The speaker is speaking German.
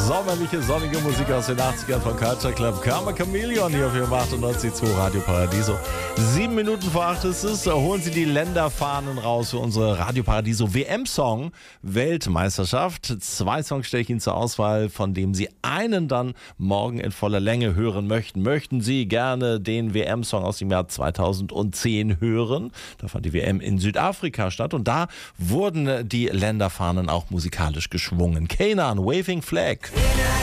sommerliche, sonnige Musik aus den 80ern von Culture Club. Karma Chameleon hier auf Ihrem 98.2 Radio Paradiso. 7 Minuten vor 8 ist es. Holen Sie die Länderfahnen raus für unsere Radio Paradiso WM-Song Weltmeisterschaft. 2 Songs stelle ich Ihnen zur Auswahl, von dem Sie einen dann morgen in voller Länge hören möchten. Möchten Sie gerne den WM-Song aus dem Jahr 2010 hören? Da fand die WM in Südafrika statt und da wurden die Länderfahnen auch musikalisch geschwungen. Kanan, Waving Flag.